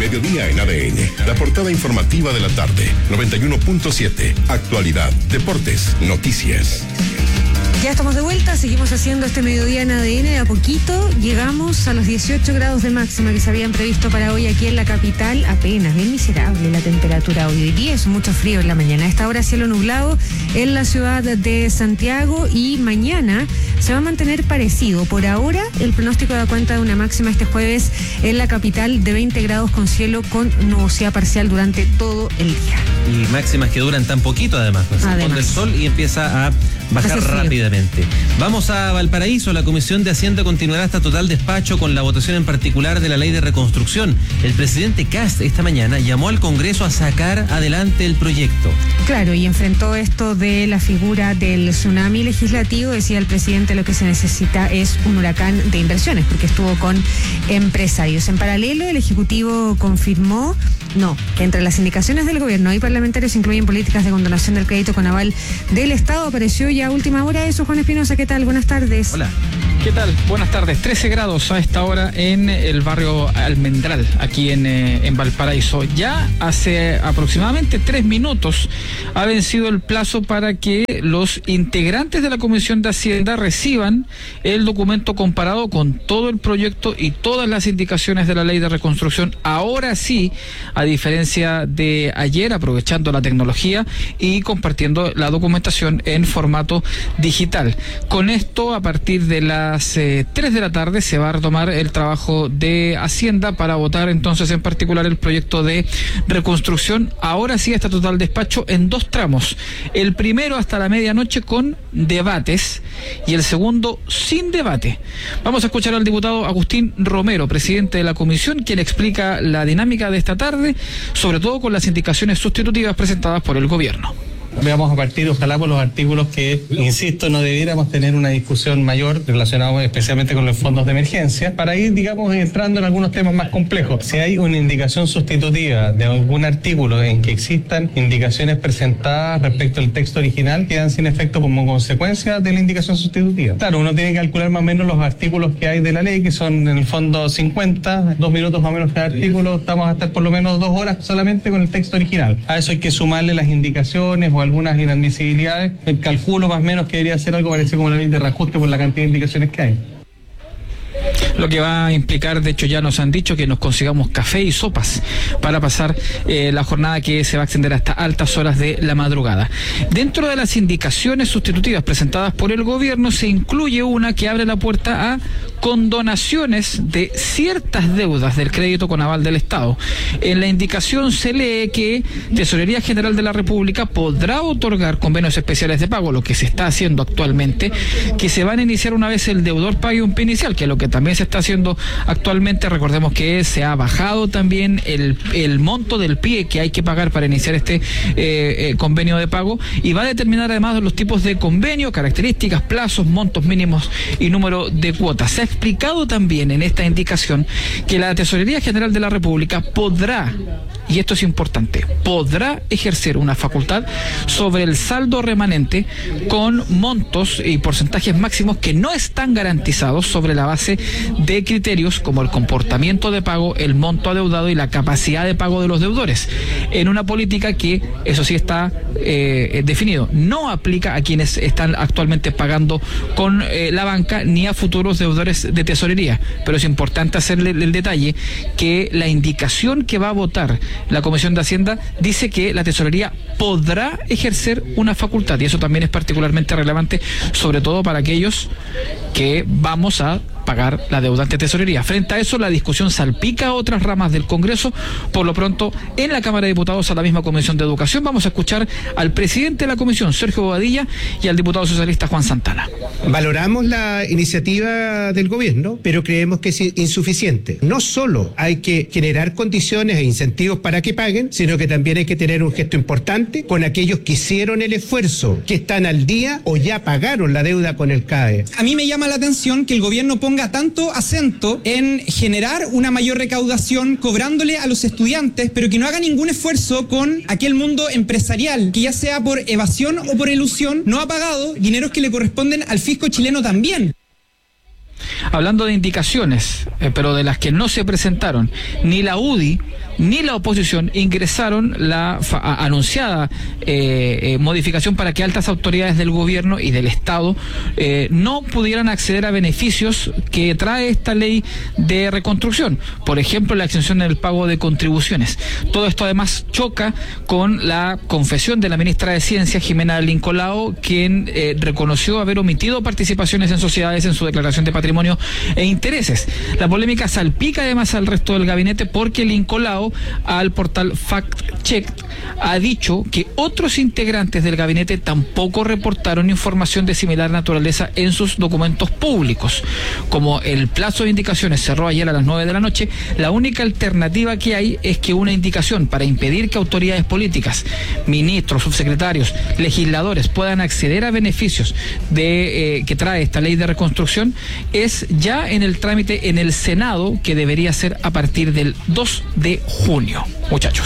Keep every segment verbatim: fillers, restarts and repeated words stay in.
mediodía en A D N, la portada informativa de la tarde, noventa y uno punto siete, actualidad, deportes, noticias. Ya estamos de vuelta, seguimos haciendo este mediodía en A D N. De a poquito llegamos a los dieciocho grados de máxima que se habían previsto para hoy aquí en la capital. Apenas, bien miserable la temperatura hoy. Hoy día es mucho frío en la mañana. A esta hora cielo nublado en la ciudad de Santiago y mañana se va a mantener parecido. Por ahora el pronóstico da cuenta de una máxima este jueves en la capital de veinte grados con cielo con nubosidad parcial durante todo el día. Y máximas que duran tan poquito además. Pues se pone el sol y empieza a bajar rápidamente. Vamos a Valparaíso. La Comisión de Hacienda continuará hasta total despacho con la votación en particular de la ley de reconstrucción. El presidente Kast esta mañana llamó al Congreso a sacar adelante el proyecto. Claro, y enfrentó esto de la figura del tsunami legislativo. Decía el presidente, lo que se necesita es un huracán de inversiones, porque estuvo con empresarios. En paralelo, el Ejecutivo confirmó No, que entre las indicaciones del gobierno y parlamentarios incluyen políticas de condonación del crédito con aval del Estado. Apareció ya a última hora eso. Juan Espinosa, ¿qué tal? Buenas tardes. Hola. ¿Qué tal? Buenas tardes. trece grados a esta hora en el barrio Almendral, aquí en, eh, en Valparaíso. Ya hace aproximadamente tres minutos ha vencido el plazo para que los integrantes de la Comisión de Hacienda reciban el documento comparado con todo el proyecto y todas las indicaciones de la ley de reconstrucción. Ahora sí, a diferencia de ayer, aprovechando la tecnología y compartiendo la documentación en formato digital. Con esto, a partir de las eh, tres de la tarde, se va a retomar el trabajo de Hacienda para votar entonces en particular el proyecto de reconstrucción. Ahora sí está total despacho en dos tramos. El primero hasta la medianoche con debates y el segundo sin debate. Vamos a escuchar al diputado Agustín Romero, presidente de la comisión, quien explica la dinámica de esta tarde, sobre todo con las indicaciones sustitutivas presentadas por el gobierno. Vamos a partir, ojalá, por los artículos que, insisto, no debiéramos tener una discusión mayor relacionada especialmente con los fondos de emergencia, para ir, digamos, entrando en algunos temas más complejos. Si hay una indicación sustitutiva de algún artículo en que existan indicaciones presentadas respecto al texto original, quedan sin efecto como consecuencia de la indicación sustitutiva. Claro, uno tiene que calcular más o menos los artículos que hay de la ley, que son en el fondo cincuenta, dos minutos más o menos cada artículo, estamos a estar por lo menos dos horas solamente con el texto original. A eso hay que sumarle las indicaciones o algunas inadmisibilidades. El calculo más o menos que debería ser algo parecido como la ley de reajuste por la cantidad de indicaciones que hay. Lo que va a implicar, de hecho ya nos han dicho, que nos consigamos café y sopas para pasar eh, la jornada que se va a extender hasta altas horas de la madrugada. Dentro de las indicaciones sustitutivas presentadas por el gobierno se incluye una que abre la puerta a condonaciones de ciertas deudas del crédito con aval del Estado. En la indicación se lee que Tesorería General de la República podrá otorgar convenios especiales de pago, lo que se está haciendo actualmente, que se van a iniciar una vez el deudor pague un P I inicial, que es lo que también se está haciendo actualmente. Recordemos que se ha bajado también el, el monto del P I E que hay que pagar para iniciar este eh, eh, convenio de pago, y va a determinar además los tipos de convenio, características, plazos, montos mínimos y número de cuotas. Se ha explicado también en esta indicación que la Tesorería General de la República podrá, y esto es importante, podrá ejercer una facultad sobre el saldo remanente con montos y porcentajes máximos que no están garantizados sobre la base de criterios como el comportamiento de pago, el monto adeudado y la capacidad de pago de los deudores, en una política que, eso sí está eh, definido, no aplica a quienes están actualmente pagando con eh, la banca ni a futuros deudores de tesorería. Pero es importante hacerle el detalle que la indicación que va a votar la Comisión de Hacienda dice que la tesorería podrá ejercer una facultad, y eso también es particularmente relevante, sobre todo para aquellos que vamos a pagar la deuda ante tesorería. Frente a eso, la discusión salpica a otras ramas del Congreso. Por lo pronto, en la Cámara de Diputados, a la misma Comisión de Educación, vamos a escuchar al presidente de la comisión, Sergio Bobadilla, y al diputado socialista Juan Santana. Valoramos la iniciativa del gobierno, pero creemos que es insuficiente. No solo hay que generar condiciones e incentivos para que paguen, sino que también hay que tener un gesto importante con aquellos que hicieron el esfuerzo, que están al día o ya pagaron la deuda con el C A E. A mí me llama la atención que el gobierno ponga tanto acento en generar una mayor recaudación cobrándole a los estudiantes, pero que no haga ningún esfuerzo con aquel mundo empresarial que, ya sea por evasión o por elusión, no ha pagado dineros que le corresponden al fisco chileno también. Hablando de indicaciones, eh, pero de las que no se presentaron, ni la U D I ni la oposición ingresaron la fa- a, anunciada eh, eh, modificación para que altas autoridades del gobierno y del Estado eh, no pudieran acceder a beneficios que trae esta ley de reconstrucción. Por ejemplo, la exención del pago de contribuciones. Todo esto además choca con la confesión de la ministra de Ciencia, Jimena Lincolao, quien eh, reconoció haber omitido participaciones en sociedades en su declaración de patrimonio e intereses. La polémica salpica además al resto del gabinete porque Lincolao al portal Fact Check ha dicho que otros integrantes del gabinete tampoco reportaron información de similar naturaleza en sus documentos públicos. Como el plazo de indicaciones cerró ayer a las nueve de la noche, la única alternativa que hay es que una indicación para impedir que autoridades políticas, ministros, subsecretarios, legisladores puedan acceder a beneficios de eh, que trae esta ley de reconstrucción es ya en el trámite en el Senado, que debería ser a partir del dos de junio. Muchachos.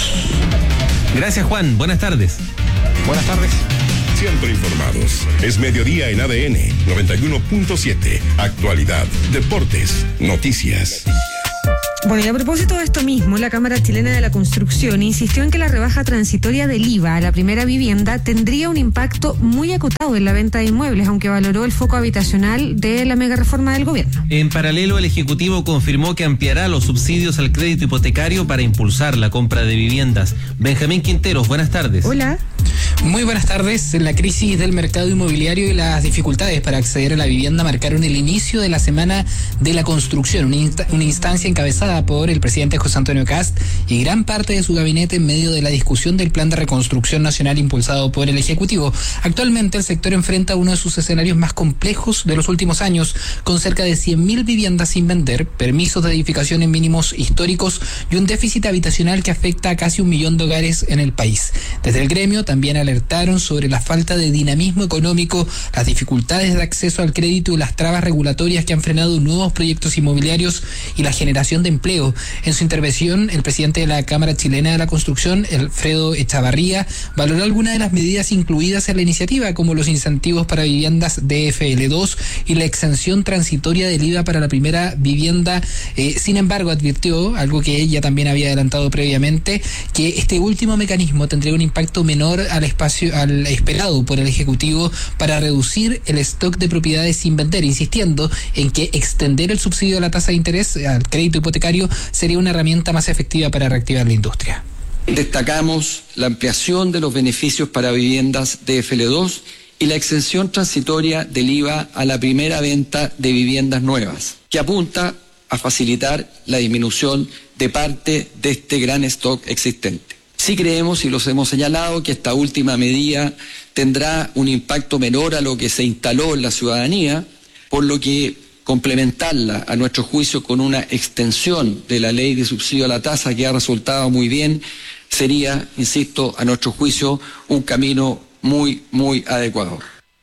Gracias, Juan. Buenas tardes. Buenas tardes. Siempre informados. Es mediodía en A D N noventa y uno punto siete. Actualidad, deportes, noticias. Bueno, y a propósito de esto mismo, la Cámara Chilena de la Construcción insistió en que la rebaja transitoria del I V A a la primera vivienda tendría un impacto muy acotado en la venta de inmuebles, aunque valoró el foco habitacional de la mega reforma del gobierno. En paralelo, el Ejecutivo confirmó que ampliará los subsidios al crédito hipotecario para impulsar la compra de viviendas. Benjamín Quinteros, buenas tardes. Hola. Muy buenas tardes. La crisis del mercado inmobiliario y las dificultades para acceder a la vivienda marcaron el inicio de la Semana de la Construcción, una, insta- una instancia encabezada por el presidente José Antonio Kast y gran parte de su gabinete en medio de la discusión del Plan de Reconstrucción Nacional impulsado por el Ejecutivo. Actualmente el sector enfrenta uno de sus escenarios más complejos de los últimos años, con cerca de cien mil viviendas sin vender, permisos de edificación en mínimos históricos y un déficit habitacional que afecta a casi un millón de hogares en el país. Desde el gremio también alertaron sobre la falta de dinamismo económico, las dificultades de acceso al crédito y las trabas regulatorias que han frenado nuevos proyectos inmobiliarios y la generación de empleo. En su intervención, el presidente de la Cámara Chilena de la Construcción, Alfredo Echavarría, valoró algunas de las medidas incluidas en la iniciativa, como los incentivos para viviendas D F L dos y la exención transitoria del I V A para la primera vivienda. Eh, sin embargo, advirtió, algo que ella también había adelantado previamente, que este último mecanismo tendría un impacto menor al espacio al esperado por el Ejecutivo para reducir el stock de propiedades sin vender, insistiendo en que extender el subsidio a la tasa de interés al crédito hipotecario sería una herramienta más efectiva para reactivar la industria. Destacamos la ampliación de los beneficios para viviendas D F L dos y la exención transitoria del I V A a la primera venta de viviendas nuevas, que apunta a facilitar la disminución de parte de este gran stock existente. Sí creemos, y los hemos señalado, que esta última medida tendrá un impacto menor a lo que se instaló en la ciudadanía, por lo que complementarla, a nuestro juicio, con una extensión de la ley de subsidio a la tasa que ha resultado muy bien, sería, insisto, a nuestro juicio, un camino muy, muy adecuado.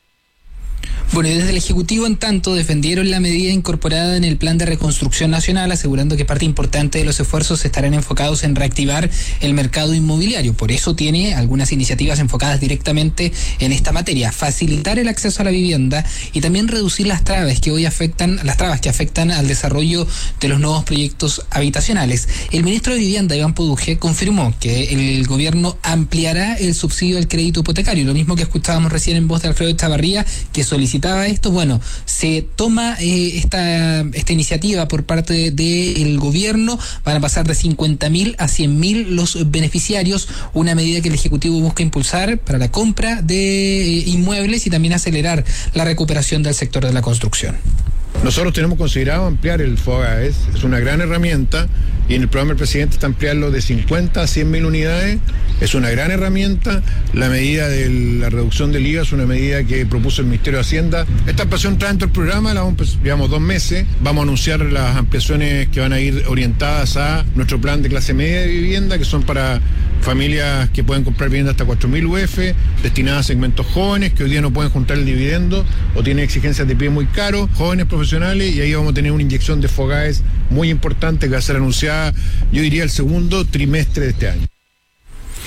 Bueno, y desde el Ejecutivo, en tanto, defendieron la medida incorporada en el Plan de Reconstrucción Nacional, asegurando que parte importante de los esfuerzos estarán enfocados en reactivar el mercado inmobiliario. Por eso tiene algunas iniciativas enfocadas directamente en esta materia: facilitar el acceso a la vivienda y también reducir las trabas que hoy afectan, las trabas que afectan al desarrollo de los nuevos proyectos habitacionales. El ministro de Vivienda, Iván Poduje, confirmó que el gobierno ampliará el subsidio al crédito hipotecario, lo mismo que escuchábamos recién en voz de Alfredo Echavarría, que solicitaba esto. Bueno, se toma eh, esta esta iniciativa por parte del gobierno. Van a pasar de cincuenta mil a cien mil los beneficiarios, una medida que el Ejecutivo busca impulsar para la compra de eh, inmuebles y también acelerar la recuperación del sector de la construcción. Nosotros tenemos considerado ampliar el FOGAES, es una gran herramienta, y en el programa del presidente está ampliarlo de cincuenta a cien mil unidades, es una gran herramienta. La medida de la reducción del I V A es una medida que propuso el Ministerio de Hacienda. Esta ampliación está dentro del programa, la vamos, llevamos dos meses, vamos a anunciar las ampliaciones que van a ir orientadas a nuestro plan de clase media de vivienda, que son para familias que pueden comprar vivienda hasta cuatro mil U F, destinadas a segmentos jóvenes que hoy día no pueden juntar el dividendo o tienen exigencias de pie muy caros, jóvenes profesionales, y ahí vamos a tener una inyección de FOGAES muy importante que va a ser anunciada, yo diría, el segundo trimestre de este año.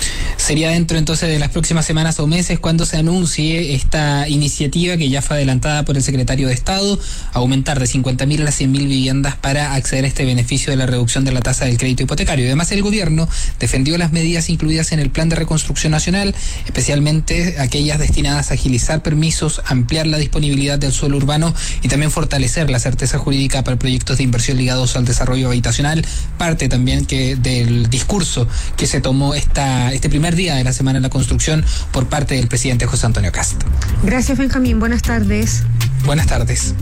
Sería dentro entonces de las próximas semanas o meses cuando se anuncie esta iniciativa que ya fue adelantada por el secretario de Estado, aumentar de cincuenta mil a las cien mil viviendas para acceder a este beneficio de la reducción de la tasa del crédito hipotecario. Además, el gobierno defendió las medidas incluidas en el Plan de Reconstrucción Nacional, especialmente aquellas destinadas a agilizar permisos, ampliar la disponibilidad del suelo urbano y también fortalecer la certeza jurídica para proyectos de inversión ligados al desarrollo habitacional, parte también que del discurso que se tomó esta este primer día de la Semana de la Construcción por parte del presidente José Antonio Kast. Gracias, Benjamín. Buenas tardes. Buenas tardes.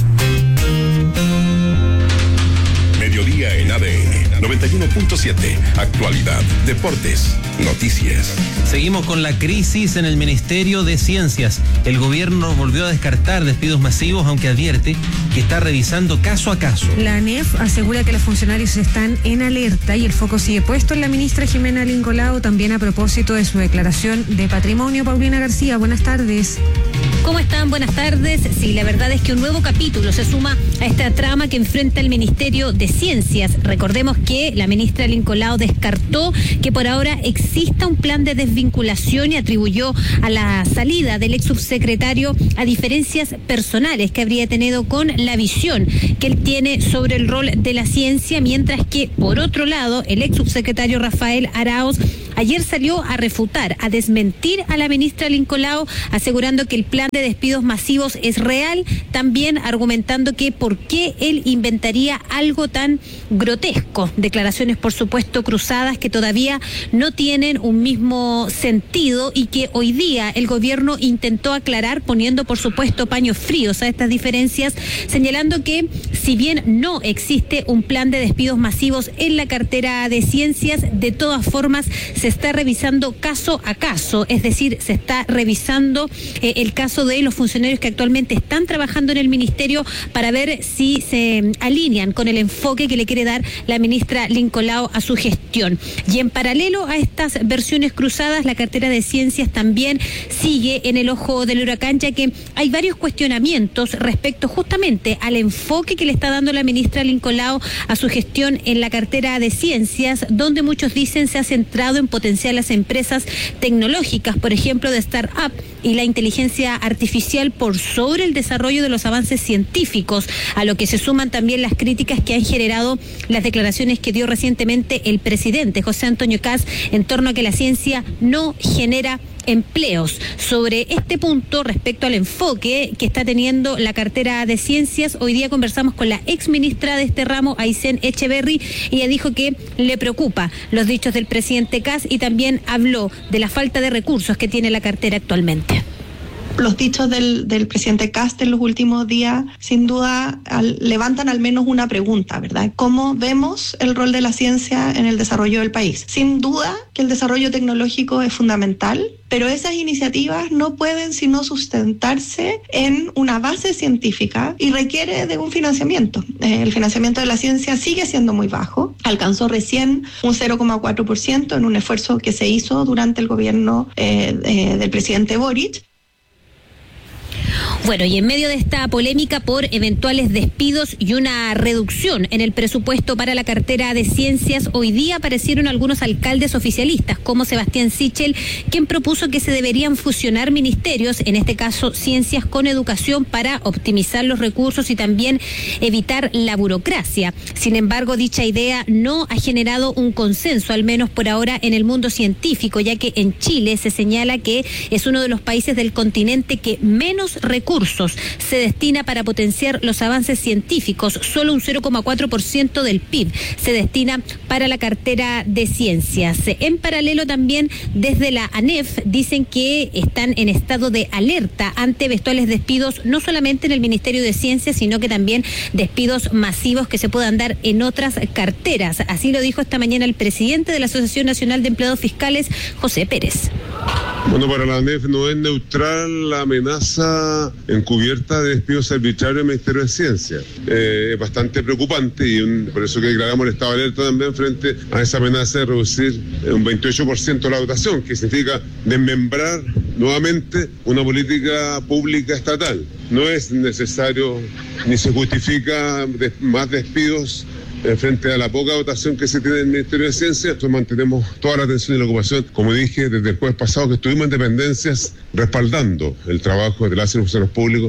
Mediodía en A D N noventa y uno punto siete. Actualidad, deportes, noticias. Seguimos con la crisis en el Ministerio de Ciencias. El gobierno volvió a descartar despidos masivos, aunque advierte que está revisando caso a caso. La ANEF asegura que los funcionarios están en alerta y el foco sigue puesto en la ministra Jimena Lincolao, también a propósito de su declaración de patrimonio. Paulina García, buenas tardes. ¿Cómo están? Buenas tardes. Sí, la verdad es que un nuevo capítulo se suma a esta trama que enfrenta el Ministerio de Ciencias. Recordemos que la ministra Lincolao descartó que por ahora exista un plan de desvinculación y atribuyó a la salida del ex subsecretario a diferencias personales que habría tenido con la visión que él tiene sobre el rol de la ciencia, mientras que, por otro lado, el ex subsecretario Rafael Arauz ayer salió a refutar, a desmentir a la ministra Lincolao, asegurando que el plan de despidos masivos es real, también argumentando que por qué él inventaría algo tan grotesco. Declaraciones, por supuesto, cruzadas que todavía no tienen un mismo sentido y que hoy día el gobierno intentó aclarar poniendo, por supuesto, paños fríos a estas diferencias, señalando que si bien no existe un plan de despidos masivos en la cartera de ciencias, de todas formas se está revisando caso a caso, es decir, se está revisando eh, el caso de los funcionarios que actualmente están trabajando en el ministerio para ver si se alinean con el enfoque que le quiere dar la ministra Lincolao a su gestión. Y en paralelo a estas versiones cruzadas, la cartera de ciencias también sigue en el ojo del huracán, ya que hay varios cuestionamientos respecto justamente al enfoque que le está dando la ministra Lincolao a su gestión en la cartera de ciencias, donde muchos dicen se ha centrado en potenciar las empresas tecnológicas, por ejemplo, de start-up y la inteligencia artificial por sobre el desarrollo de los avances científicos, a lo que se suman también las críticas que han generado las declaraciones que dio recientemente el presidente José Antonio Kast en torno a que la ciencia no genera empleos. Sobre este punto, respecto al enfoque que está teniendo la cartera de ciencias, hoy día conversamos con la ex ministra de este ramo, Aysén Echeverry. Ella dijo que le preocupa los dichos del presidente Kast y también habló de la falta de recursos que tiene la cartera actualmente. Los dichos del, del presidente Kast en los últimos días, sin duda, al, levantan al menos una pregunta, ¿verdad? ¿Cómo vemos el rol de la ciencia en el desarrollo del país? Sin duda que el desarrollo tecnológico es fundamental, pero esas iniciativas no pueden sino sustentarse en una base científica y requiere de un financiamiento. Eh, el financiamiento de la ciencia sigue siendo muy bajo, alcanzó recién un cero coma cuatro por ciento en un esfuerzo que se hizo durante el gobierno eh, eh, del presidente Boric. Bueno, y en medio de esta polémica por eventuales despidos y una reducción en el presupuesto para la cartera de ciencias, hoy día aparecieron algunos alcaldes oficialistas, como Sebastián Sichel, quien propuso que se deberían fusionar ministerios, en este caso ciencias con educación, para optimizar los recursos y también evitar la burocracia. Sin embargo, dicha idea no ha generado un consenso, al menos por ahora, en el mundo científico, ya que en Chile se señala que es uno de los países del continente que menos recursos se destina para potenciar los avances científicos. Solo un cero coma cuatro por ciento del P I B se destina para la cartera de ciencias. En paralelo también desde la ANEF dicen que están en estado de alerta ante eventuales despidos, no solamente en el Ministerio de Ciencias, sino que también despidos masivos que se puedan dar en otras carteras. Así lo dijo esta mañana el presidente de la Asociación Nacional de Empleados Fiscales, José Pérez. Bueno, para la ANEF no es neutral la amenaza encubierta de despidos arbitrarios en el Ministerio de Ciencia. Eh, es bastante preocupante y un, por eso que declaramos el estado de alerta también frente a esa amenaza de reducir un veintiocho por ciento la dotación, que significa desmembrar nuevamente una política pública estatal. No es necesario ni se justifica de, más despidos eh, frente a la poca dotación que se tiene en el Ministerio de Ciencia. Nosotros mantenemos toda la atención y la ocupación, como dije, desde el jueves pasado que estuvimos en dependencias respaldando el trabajo de las y los funcionarios públicos.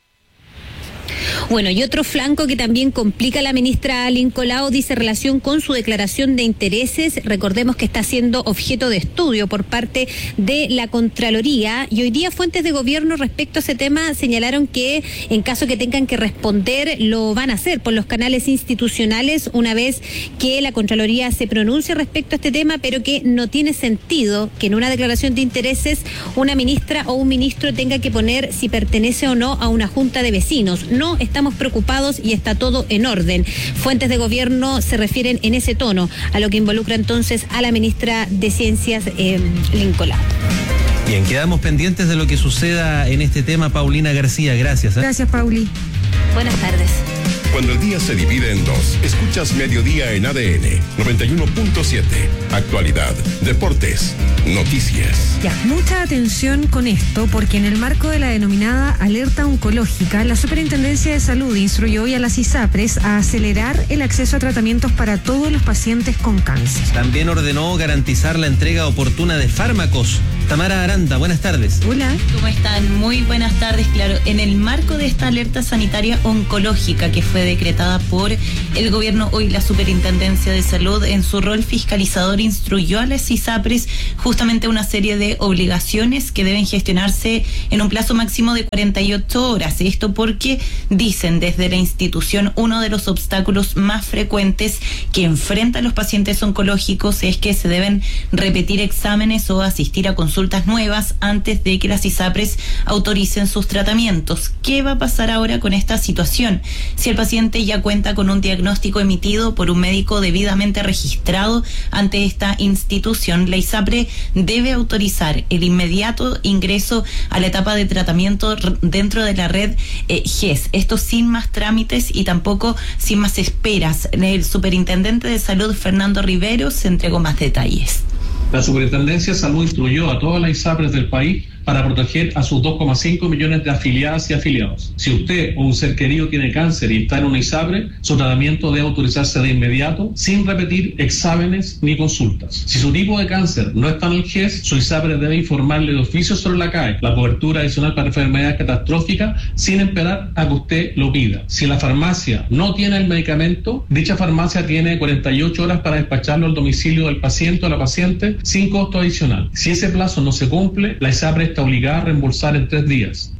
Bueno, y otro flanco que también complica la ministra Lincolao dice relación con su declaración de intereses. Recordemos que está siendo objeto de estudio por parte de la Contraloría, y hoy día fuentes de gobierno respecto a ese tema señalaron que en caso que tengan que responder lo van a hacer por los canales institucionales una vez que la Contraloría se pronuncie respecto a este tema, pero que no tiene sentido que en una declaración de intereses una ministra o un ministro tenga que poner si pertenece o no a una junta de vecinos. No estamos preocupados y está todo en orden. Fuentes de gobierno se refieren en ese tono, a lo que involucra entonces a la ministra de Ciencias, eh, Lincolao. Bien, quedamos pendientes de lo que suceda en este tema, Paulina García. Gracias. ¿eh? Gracias, Pauli. Buenas tardes. Cuando el día se divide en dos, escuchas Mediodía en A D N noventa y uno punto siete. Actualidad, deportes, noticias. Ya, mucha atención con esto, porque en el marco de la denominada alerta oncológica, la Superintendencia de Salud instruyó hoy a las ISAPRES a acelerar el acceso a tratamientos para todos los pacientes con cáncer. También ordenó garantizar la entrega oportuna de fármacos. Tamara Aranda, buenas tardes. Hola. ¿Cómo están? Muy buenas tardes. Claro, en el marco de esta alerta sanitaria oncológica que fue decretada por el gobierno, hoy la Superintendencia de Salud, en su rol fiscalizador, instruyó a las ISAPRES justamente una serie de obligaciones que deben gestionarse en un plazo máximo de cuarenta y ocho horas. Esto porque, dicen desde la institución, uno de los obstáculos más frecuentes que enfrentan los pacientes oncológicos es que se deben repetir exámenes o asistir a consultas nuevas antes de que las ISAPRES autoricen sus tratamientos. ¿Qué va a pasar ahora con esta situación? Si el paciente ya cuenta con un diagnóstico emitido por un médico debidamente registrado ante esta institución, la ISAPRE debe autorizar el inmediato ingreso a la etapa de tratamiento dentro de la red eh, G E S. Esto sin más trámites y tampoco sin más esperas. El superintendente de Salud, Fernando Rivero, se entregó más detalles. La Superintendencia de Salud instruyó a todas las ISAPRES del país para proteger a sus dos coma cinco millones de afiliadas y afiliados. Si usted o un ser querido tiene cáncer y está en una ISAPRE, su tratamiento debe autorizarse de inmediato, sin repetir exámenes ni consultas. Si su tipo de cáncer no está en el G E S, su ISAPRE debe informarle de oficio sobre la C A E, la cobertura adicional para enfermedades catastróficas, sin esperar a que usted lo pida. Si la farmacia no tiene el medicamento, dicha farmacia tiene cuarenta y ocho horas para despacharlo al domicilio del paciente o la paciente sin costo adicional. Si ese plazo no se cumple, la ISAPRE está obligada a reembolsar en tres días.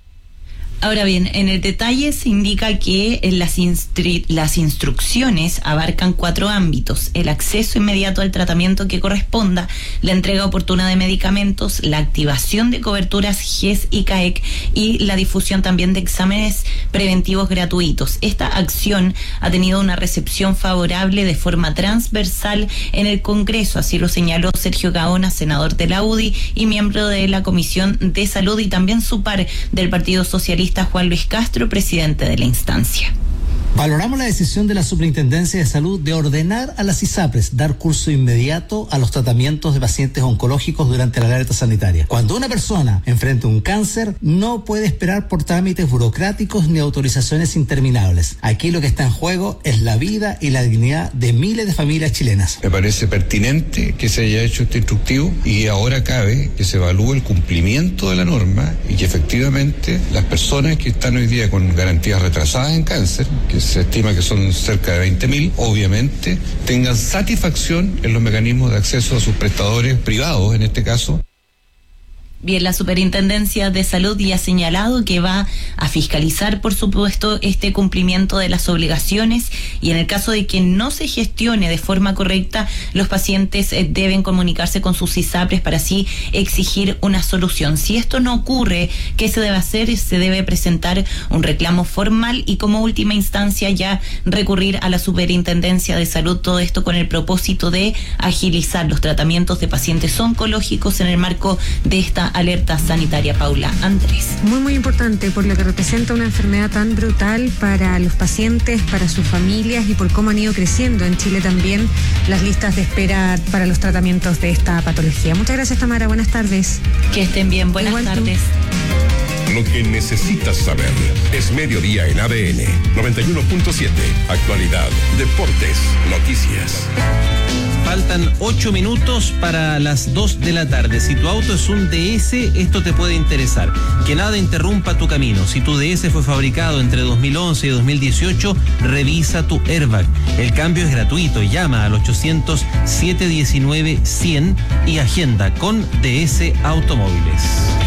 Ahora bien, en el detalle se indica que las, instri- las instrucciones abarcan cuatro ámbitos: el acceso inmediato al tratamiento que corresponda, la entrega oportuna de medicamentos, la activación de coberturas G E S y C A E C y la difusión también de exámenes preventivos gratuitos. Esta acción ha tenido una recepción favorable de forma transversal en el Congreso, así lo señaló Sergio Gaona, senador de la U D I y miembro de la Comisión de Salud, y también su par del Partido Socialista, Juan Luis Castro, presidente de la instancia. Valoramos la decisión de la Superintendencia de Salud de ordenar a las ISAPRES dar curso inmediato a los tratamientos de pacientes oncológicos durante la alerta sanitaria. Cuando una persona enfrenta un cáncer, no puede esperar por trámites burocráticos ni autorizaciones interminables. Aquí lo que está en juego es la vida y la dignidad de miles de familias chilenas. Me parece pertinente que se haya hecho este instructivo y ahora cabe que se evalúe el cumplimiento de la norma y que efectivamente las personas que están hoy día con garantías retrasadas en cáncer, que se estima que son cerca de veinte mil, obviamente tengan satisfacción en los mecanismos de acceso a sus prestadores privados, en este caso. Bien, la Superintendencia de Salud ya ha señalado que va a fiscalizar, por supuesto, este cumplimiento de las obligaciones, y en el caso de que no se gestione de forma correcta, los pacientes eh, deben comunicarse con sus ISAPRES para así exigir una solución. Si esto no ocurre, ¿qué se debe hacer? Se debe presentar un reclamo formal y, como última instancia, ya recurrir a la Superintendencia de Salud, todo esto con el propósito de agilizar los tratamientos de pacientes oncológicos en el marco de esta alerta sanitaria. Paula Andrés. Muy, muy importante por lo que representa una enfermedad tan brutal para los pacientes, para sus familias, y por cómo han ido creciendo en Chile también las listas de espera para los tratamientos de esta patología. Muchas gracias, Tamara. Buenas tardes. Que estén bien. Buenas Igual tardes. Tú. lo que necesitas saber. Es mediodía en A D N noventa y uno punto siete. Actualidad, deportes, noticias. Faltan ocho minutos para las dos de la tarde. Si tu auto es un D S, esto te puede interesar. Que nada interrumpa tu camino. Si tu D S fue fabricado entre dos mil once y dos mil dieciocho, revisa tu airbag. El cambio es gratuito. Llama al ochocientos, setecientos diecinueve, cien y agenda con D S Automóviles.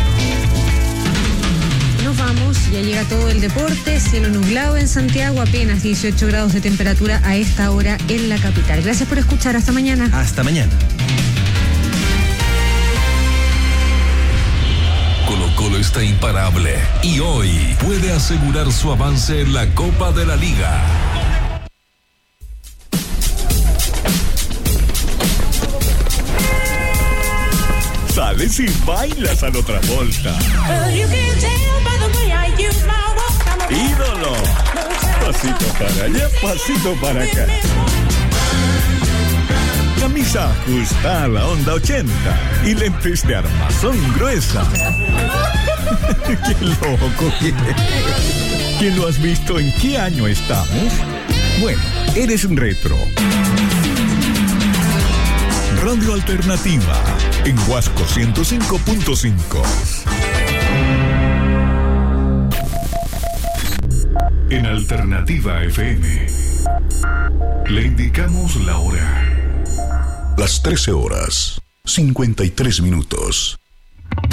Nos vamos, ya llega todo el deporte, cielo nublado en Santiago, apenas dieciocho grados de temperatura a esta hora en la capital. Gracias por escuchar, hasta mañana. Hasta mañana. Colo-Colo está imparable y hoy puede asegurar su avance en la Copa de la Liga. Sales y bailas a la otra vuelta. Ídolo. Pasito para allá, pasito para acá. Camisa ajustada a la onda ochenta y lentes de armazón gruesa. ¡Qué loco! ¿Quién lo has visto? ¿En qué año estamos? Bueno, eres un retro. Radio Alternativa en Huasco ciento cinco punto cinco. En Alternativa F M le indicamos la hora. Las trece horas, cincuenta y tres minutos.